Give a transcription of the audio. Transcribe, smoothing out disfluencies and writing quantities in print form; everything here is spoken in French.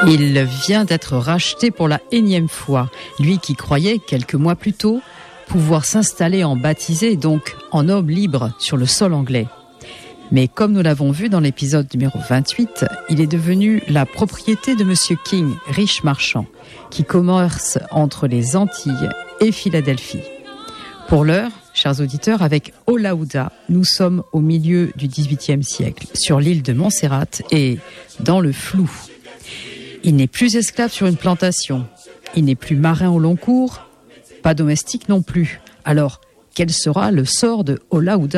Il vient d'être racheté pour la énième fois. Lui qui croyait, quelques mois plus tôt, pouvoir s'installer en baptisé, donc en homme libre sur le sol anglais. Mais comme nous l'avons vu dans l'épisode numéro 28, il est devenu la propriété de Monsieur King, riche marchand, qui commerce entre les Antilles et Philadelphie. Pour l'heure, chers auditeurs, avec Olaouda, nous sommes au milieu du XVIIIe siècle, sur l'île de Montserrat et dans le flou. Il n'est plus esclave sur une plantation, il n'est plus marin au long cours, pas domestique non plus. Alors, quel sera le sort de Olaouda ?